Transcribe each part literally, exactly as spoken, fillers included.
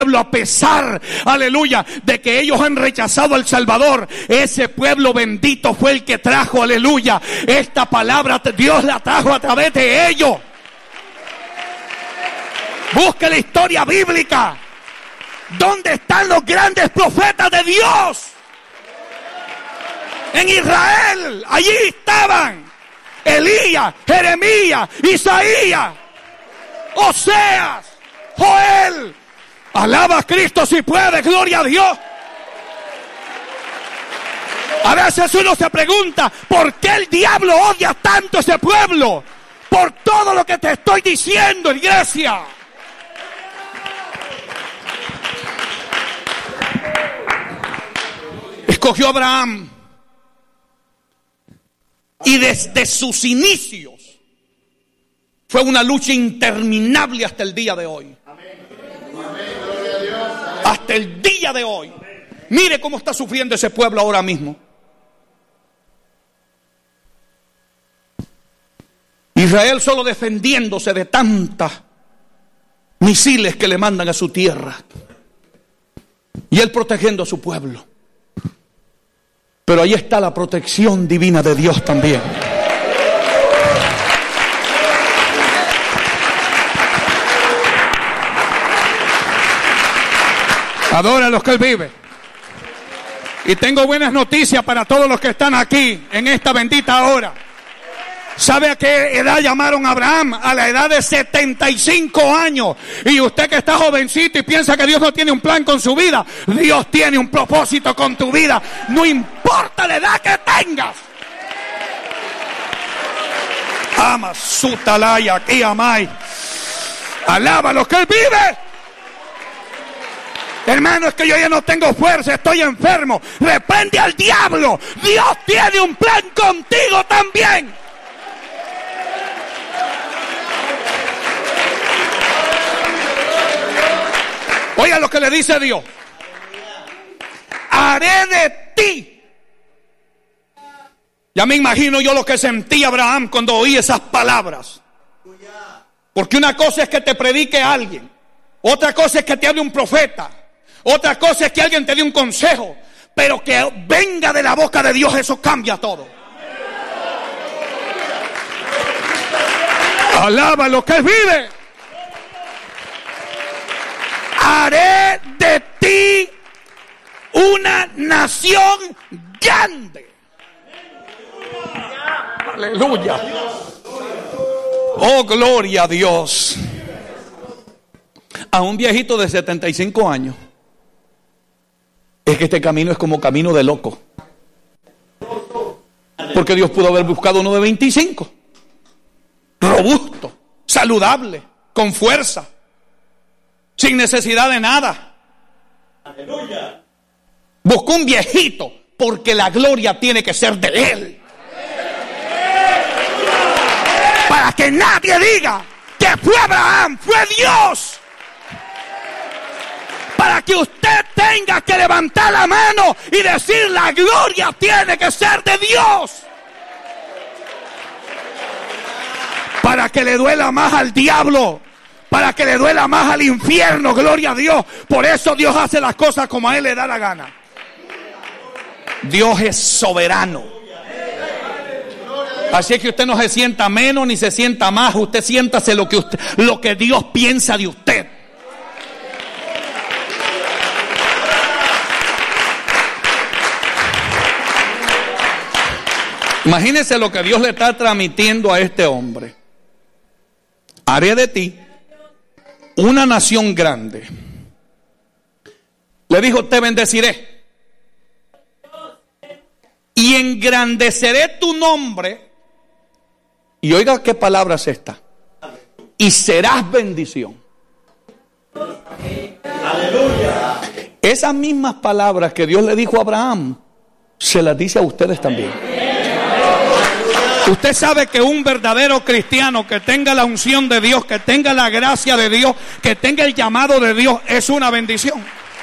pueblo, a pesar, aleluya, de que ellos han rechazado al Salvador, ese pueblo bendito fue el que trajo, aleluya, esta palabra. Dios la trajo a través de ellos. Busque la historia bíblica. ¿Dónde están los grandes profetas de Dios? En Israel, allí estaban Elías, Jeremías, Isaías, Oseas, Joel. Alaba a Cristo si puede, gloria a Dios. A veces uno se pregunta, ¿por qué el diablo odia tanto a ese pueblo? Por todo lo que te estoy diciendo, iglesia. Escogió a Abraham. Y desde sus inicios fue una lucha interminable hasta el día de hoy. Hasta el día de hoy. Mire cómo está sufriendo ese pueblo ahora mismo. Israel solo defendiéndose de tantas misiles que le mandan a su tierra. Y él protegiendo a su pueblo. Pero ahí está la protección divina de Dios también. Adora a los que Él vive. Y tengo buenas noticias para todos los que están aquí en esta bendita hora. ¿Sabe a qué edad llamaron a Abraham? A la edad de setenta y cinco años. Y usted que está jovencito y piensa que Dios no tiene un plan con su vida, Dios tiene un propósito con tu vida. No importa la edad que tengas. Ama su talaya, aquí amai. Alaba a los que Él vive. Hermano, es que yo ya no tengo fuerza, estoy enfermo. Reprende al diablo. Dios tiene un plan contigo también. Oiga lo que le dice Dios. Haré de ti. Ya me imagino yo lo que sentía Abraham cuando oí esas palabras. Porque una cosa es que te predique alguien. Otra cosa es que te hable un profeta. Otra cosa es que alguien te dé un consejo. Pero que venga de la boca de Dios, eso cambia todo. Alaba lo que Él vive. Haré de ti una nación grande. Aleluya. Oh, gloria a Dios. A un viejito de setenta y cinco años. Es que este camino es como camino de loco. Porque Dios pudo haber buscado uno de veinticinco. Robusto, saludable, con fuerza. Sin necesidad de nada. Aleluya. Buscó un viejito porque la gloria tiene que ser de Él. Para que nadie diga que fue Abraham, fue Dios. Para que usted tenga que levantar la mano y decir la gloria tiene que ser de Dios. Para que le duela más al diablo. Para que le duela más al infierno, gloria a Dios. Por eso Dios hace las cosas como a Él le da la gana. Dios es soberano. Así es que usted no se sienta menos ni se sienta más. Usted siéntase lo que usted, lo que Dios piensa de usted. Imagínese lo que Dios le está transmitiendo a este hombre. Haré de ti una nación grande. Le dijo, te bendeciré y engrandeceré tu nombre. Y oiga qué palabra es esta. Y serás bendición. Aleluya. Esas mismas palabras que Dios le dijo a Abraham, se las dice a ustedes también. Usted sabe que un verdadero cristiano que tenga la unción de Dios, que tenga la gracia de Dios, que tenga el llamado de Dios, es una bendición.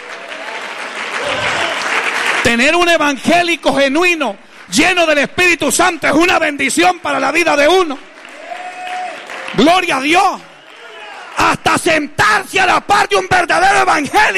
Tener un evangélico genuino, lleno del Espíritu Santo, es una bendición para la vida de uno. Gloria a Dios. Hasta sentarse a la par de un verdadero evangélico.